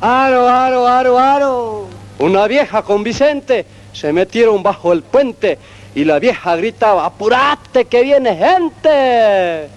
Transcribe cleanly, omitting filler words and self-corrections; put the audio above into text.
¡Aro, aro, aro, aro! Una vieja con Vicente se metieron bajo el puente y la vieja gritaba: ¡apurate que viene gente!